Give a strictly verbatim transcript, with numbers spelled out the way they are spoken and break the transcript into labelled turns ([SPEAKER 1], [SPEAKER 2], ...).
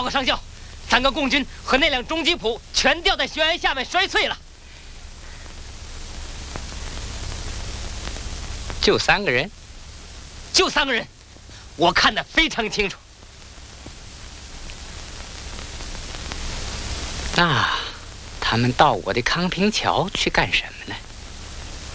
[SPEAKER 1] 报告上校，三个共军和那辆中吉普全掉在悬崖下面摔碎了。
[SPEAKER 2] 就三个人？
[SPEAKER 1] 就三个人，我看得非常清楚。
[SPEAKER 2] 那他们到我的康平桥去干什么呢？